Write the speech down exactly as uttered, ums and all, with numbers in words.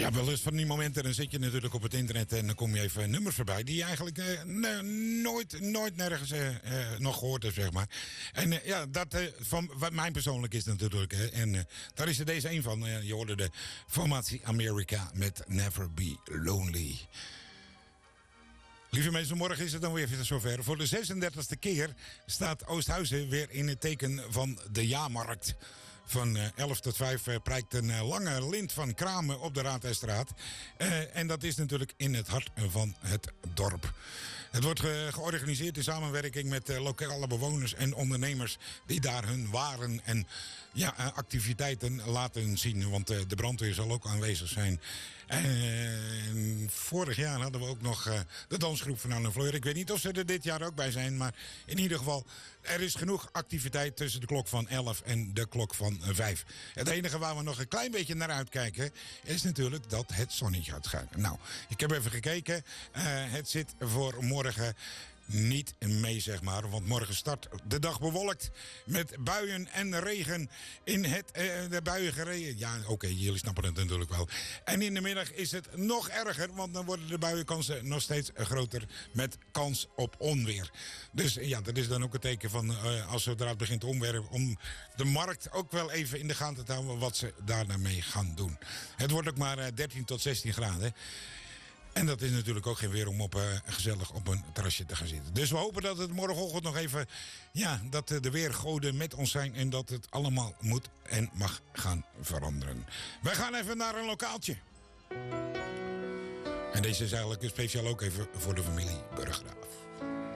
Ja, wel eens van die momenten, dan zit je natuurlijk op het internet en dan kom je even nummers voorbij die je eigenlijk uh, n- nooit, nooit nergens uh, uh, nog gehoord hebt, zeg maar. En uh, ja, dat uh, van wat mijn persoonlijk is natuurlijk. Uh, en uh, daar is er deze een van. Uh, je hoorde de formatie America met Never Be Lonely. Lieve mensen, morgen is het dan weer zover. Voor de zesendertigste keer staat Oosthuizen weer in het teken van de jaarmarkt. Van elf tot vijf prijkt een lange lint van kramen op de Raadhuisstraat. Uh, en dat is natuurlijk in het hart van het dorp. Het wordt ge- georganiseerd in samenwerking met uh, lokale bewoners en ondernemers die daar hun waren en ja, uh, activiteiten laten zien. Want uh, de brandweer zal ook aanwezig zijn. En vorig jaar hadden we ook nog uh, de dansgroep van Anne Fleur. Ik weet niet of ze er dit jaar ook bij zijn, maar in ieder geval, er is genoeg activiteit tussen de klok van elf en de klok van vijf. Het enige waar we nog een klein beetje naar uitkijken is natuurlijk dat het zonnetje gaat schijnen. Nou, ik heb even gekeken. Uh, het zit voor morgen niet mee, zeg maar. Want morgen start de dag bewolkt met buien en regen. In het, uh, de buien gereden. Ja, oké, okay, jullie snappen het natuurlijk wel. En in de middag is het nog erger, want dan worden de buienkansen nog steeds groter met kans op onweer. Dus ja, dat is dan ook een teken van uh, als zodra het begint te onweer, om de markt ook wel even in de gaten te houden wat ze daarmee gaan doen. Het wordt ook maar uh, dertien tot zestien graden. En dat is natuurlijk ook geen weer om op, uh, gezellig op een terrasje te gaan zitten. Dus we hopen dat het morgenochtend nog even, ja, dat de weergoden met ons zijn en dat het allemaal moet en mag gaan veranderen. Wij gaan even naar een lokaaltje. En deze is eigenlijk speciaal ook even voor de familie Burggraaf.